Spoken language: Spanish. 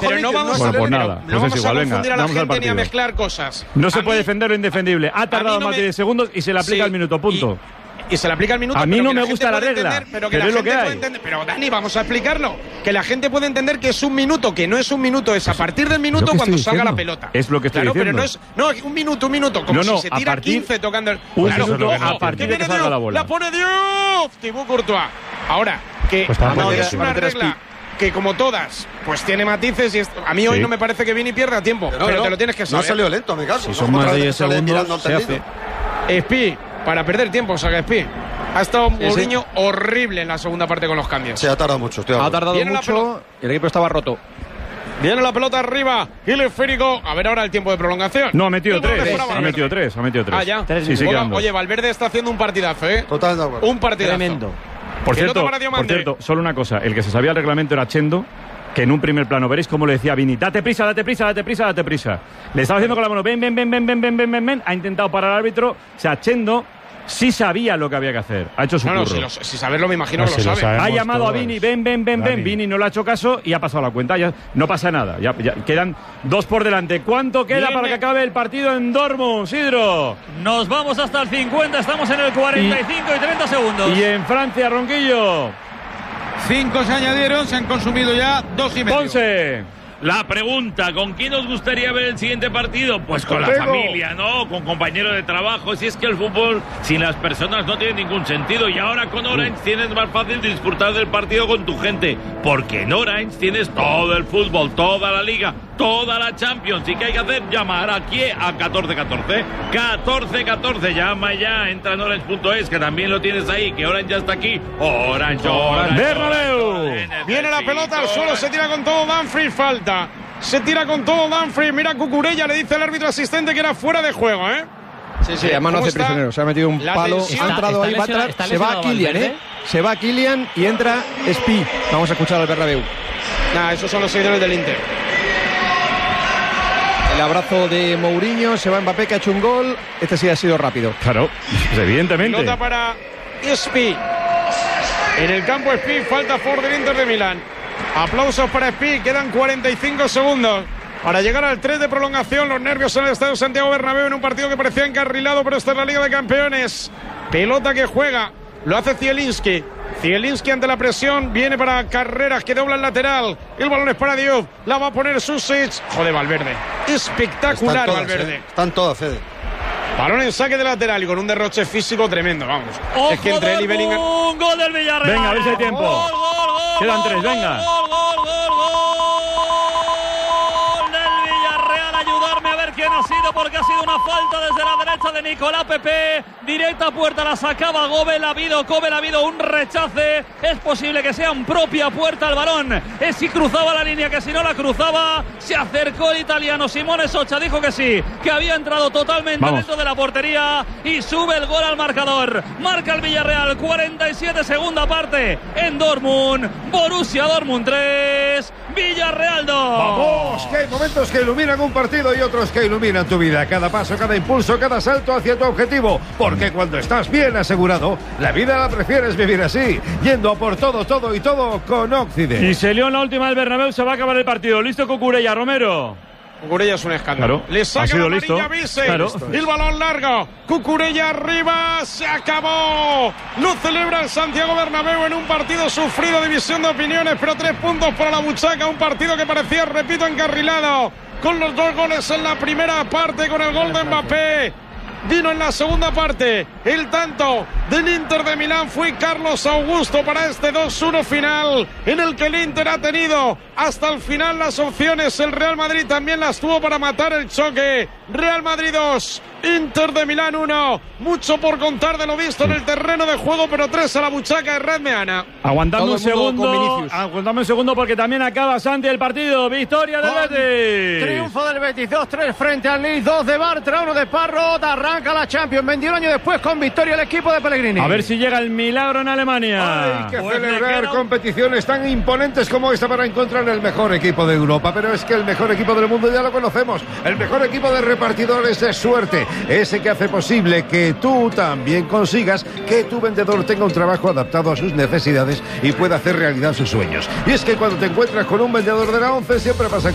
Pero no vamos a confundir a la gente ni a mezclar cosas. No se puede defender lo indefendible. Ha tardado más de 10 segundos y se le aplica el minuto, punto. Y se le aplica el minuto. A mí no me gusta la regla, pero es lo que hay. Pero Dani, vamos a explicarlo. Que la gente puede entender que es un minuto, que no es un minuto, es a partir del minuto cuando salga la pelota. Es lo que estoy diciendo. Pero no es un minuto, como si se tira 15 tocando el... Un minuto a partir de que salga la bola. La pone Diouf, Thibaut Courtois. Ahora, que no es una regla que como todas, pues tiene matices y a mí hoy no me parece que Vini pierda tiempo, pero te lo tienes que saber. No ha salido lento, me cago. Si son más de 10 segundos, se hace. Espi, para perder tiempo, saca Espi. Ha estado Mourinho horrible en la segunda parte con los cambios. Sí, ha tardado mucho. Ha tardado mucho y el equipo estaba roto. Viene la pelota arriba y el esférico. A ver ahora el tiempo de prolongación. No, ha metido 3. Ha metido 3. Ah, ya. Sí, oye, Valverde está haciendo un partidazo, ¿eh? Total, de acuerdo. Un partidazo. Tremendo. Por cierto, solo una cosa. El que se sabía el reglamento era Chendo, que en un primer plano veréis cómo le decía a Vini, date prisa. Le estaba haciendo con la mano, ven. Ha intentado parar al árbitro. O sea, Chendo sí sabía lo que había que saber. Ha hecho su curro. Si saberlo, me imagino que lo sabe. Ha llamado a Vini, ven. Vini no le ha hecho caso y ha pasado la cuenta. Ya no pasa nada. Ya quedan 2 por delante. ¿Cuánto queda para que acabe el partido en Dortmund, Sidro? Nos vamos hasta el 50. Estamos en el 45 y 30 segundos. Y en Francia, Ronquillo. 5 se añadieron, se han consumido ya 2 y medio. Ponce. La pregunta, ¿con quién os gustaría ver el siguiente partido? Pues con la familia, ¿no? Con compañeros de trabajo. Si es que el fútbol sin las personas no tiene ningún sentido. Y ahora con Orange tienes más fácil disfrutar del partido con tu gente. Porque en Orange tienes todo el fútbol, toda la liga, toda la Champions. ¿Y qué hay que hacer? Llamar aquí a 1414. 1414, llama ya. Entra en orange.es, que también lo tienes ahí. Que Orange ya está aquí. Orange. Bernabéu. Viene la pelota al suelo, se tira con todo Dumfries, falta. Se tira con todo Dumfries. Mira Cucurella, le dice el árbitro asistente que era fuera de juego, ¿eh? Sí, además no hace prisionero. Se ha metido un palo. Ha entrado ahí, va a entrar. Se va Kylian, ¿eh? Se va Kylian y entra Spi. Vamos a escuchar al Bernabéu. Esos son los seguidores del Inter. El abrazo de Mourinho. Se va Mbappé, que ha hecho un gol. Este sí ha sido rápido. Claro, evidentemente. Pelota para Spi. En el campo Spi, falta por del Inter de Milán. Aplausos para Spi, quedan 45 segundos para llegar al 3 de prolongación. Los nervios en el estadio Santiago Bernabéu en un partido que parecía encarrilado, pero esta es la Liga de Campeones. Pelota que juega, lo hace Zielinski. Zielinski ante la presión, viene para Carreras, que dobla el lateral. El balón es para Diouf, la va a poner Susic. Joder, Valverde, espectacular Valverde. Están todas, Fede. Balón en saque de lateral y con un derroche físico tremendo, vamos. ¡Ojo! Es que entre él y Bellingham... ¡Un gol del Villarreal! Venga, a ver si hay tiempo. Gol, quedan 3, venga. Gol del Villarreal. Ayudarme a ver quién ha sido, porque ha sido una falta desde la derecha de Nicolás Pepe. Directa puerta, la sacaba Gobel. Ha habido un rechace. Es posible que sea en propia puerta el balón. Es si cruzaba la línea, que si no la cruzaba. Se acercó el italiano Simone Socha, dijo que sí, que había entrado totalmente dentro de la portería y sube el gol al marcador. Marca el Villarreal, 47 segunda parte en Dortmund. Borussia Dortmund 3, Villarreal 2. Vamos, que hay momentos que iluminan un partido y otros que iluminan tu vida. Cada paso, cada impulso, cada salto hacia tu objetivo. Porque cuando estás bien asegurado, la vida la prefieres vivir así, yendo a por todo con Occident. Y se lió en la última del Bernabéu, se va a acabar el partido. ¿Listo Cucurella, Romero? Cucurella es un escándalo. Claro, le saca la amarilla Vise. Claro. El balón largo. Cucurella arriba. Se acabó. Lo celebra el Santiago Bernabéu en un partido sufrido, división de opiniones, pero 3 puntos para la buchaca. Un partido que parecía, repito, encarrilado. Con los 2 goles en la primera parte, con el gol de Mbappé. Vino en la segunda parte el tanto del Inter de Milán. Fue Carlos Augusto para este 2-1 final, en el que el Inter ha tenido hasta el final las opciones. El Real Madrid también las tuvo para matar el choque. Real Madrid 2, Inter de Milán 1. Mucho por contar de lo visto en el terreno de juego, pero 3 a la buchaca de Red Meana. Aguantando un segundo porque también acaba, Santi, el partido. Victoria del Betis. Triunfo del Betis, 2-3 frente al Leeds, 2 de Bartra, 1 de Parrot. Arranca la Champions 21 años después con victoria el equipo de Pellegrini. A ver si llega el milagro en Alemania. Hay que celebrar competiciones tan imponentes como esta para encontrar el mejor equipo de Europa, pero es que el mejor equipo del mundo ya lo conocemos. El mejor equipo de repartidores de suerte, ese que hace posible que tú también consigas que tu vendedor tenga un trabajo adaptado a sus necesidades y pueda hacer realidad sus sueños. Y es que cuando te encuentras con un vendedor de la 11 siempre pasa